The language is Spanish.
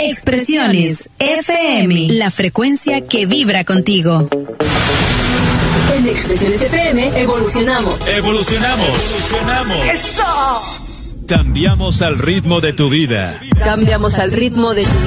Expresiones FM, la frecuencia que vibra contigo. En Expresiones FM evolucionamos. ¡Eso! Cambiamos al ritmo de tu vida. Cambiamos al ritmo de tu